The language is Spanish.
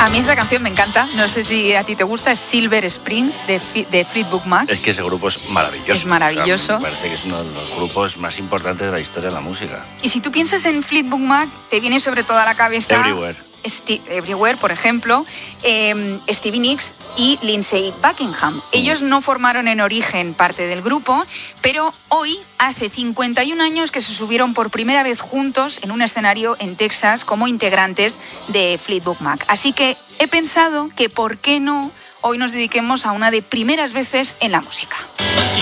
A mí esta canción me encanta, no sé si a ti te gusta, es Silver Springs de Fleetwood Mac. Es que ese grupo es maravilloso. Es maravilloso. O sea, me parece que es uno de los grupos más importantes de la historia de la música. Y si tú piensas en Fleetwood Mac, te viene sobre todo a la cabeza... Everywhere, por ejemplo, Stevie Nicks y Lindsey Buckingham. Ellos no formaron en origen parte del grupo, pero hoy hace 51 años que se subieron por primera vez juntos en un escenario en Texas como integrantes de Fleetwood Mac. Así que he pensado que, ¿por qué no?, hoy nos dediquemos a una de primeras veces en la música.